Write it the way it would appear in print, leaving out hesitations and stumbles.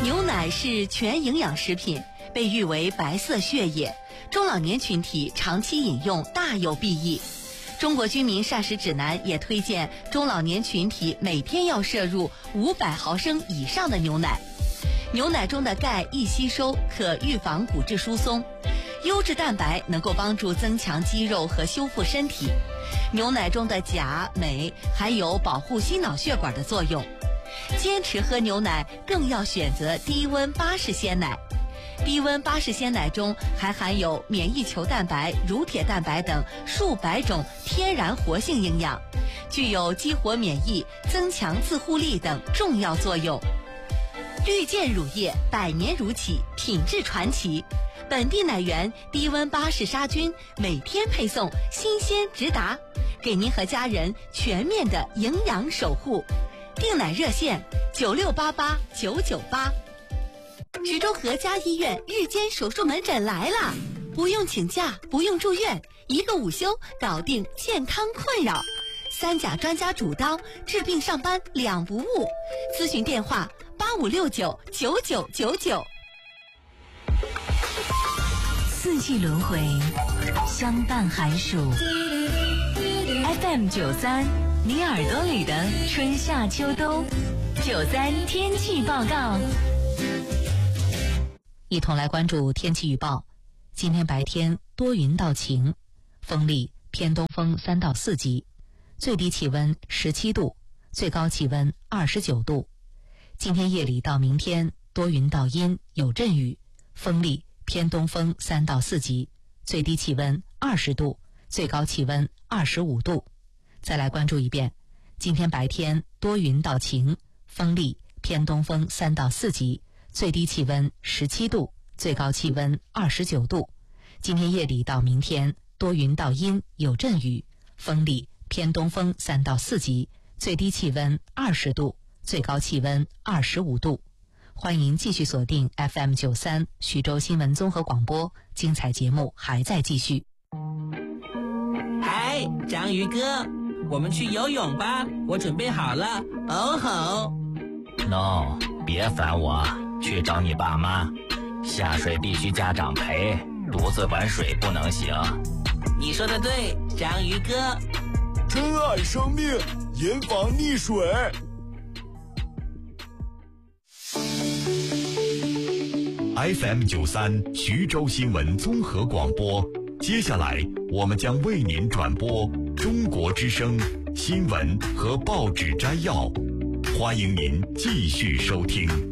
牛奶是全营养食品，被誉为白色血液，中老年群体长期饮用大有裨益。中国居民膳食指南也推荐中老年群体每天要摄入500毫升以上的牛奶。牛奶中的钙易吸收，可预防骨质疏松；优质蛋白能够帮助增强肌肉和修复身体。牛奶中的钾、镁还有保护心脑血管的作用。坚持喝牛奶更要选择低温巴氏鲜奶。低温巴氏鲜奶中还含有免疫球蛋白、乳铁蛋白等数百种天然活性营养，具有激活免疫、增强自护力等重要作用。绿箭乳业100年如起，品质传奇。本地奶源低温巴氏杀菌，每天配送，新鲜直达，给您和家人全面的营养守护。订奶热线96889988。徐州河家医院日间手术门诊来了，不用请假，不用住院，1个午休搞定健康困扰。3甲专家主刀，治病上班2不误。咨询电话85699999。 四季轮回，相伴寒暑。FM93，你耳朵里的春夏秋冬。93天气报告。 一同来关注天气预报。今天白天多云到晴，风力偏东风3到4级，最低气温17度，最高气温29度。今天夜里到明天多云到阴，有阵雨，风力偏东风3到4级，最低气温20度，最高气温25度。再来关注一遍，今天白天多云到晴，风力偏东风3到4级，最低气温17度，最高气温29度。今天夜里到明天多云到阴，有阵雨，风力偏东风3到4级，最低气温20度，最高气温25度。欢迎继续锁定 FM93 徐州新闻综合广播，精彩节目还在继续。 嗨，章鱼哥，我们去游泳吧，我准备好了。哦吼 No， 别烦我，去找你爸妈。下水必须家长陪，独自玩水不能行。 你说的对，章鱼哥。 珍爱生命，严防溺水。FM93 徐州新闻综合广播，接下来我们将为您转播中国之声新闻和报纸摘要，欢迎您继续收听。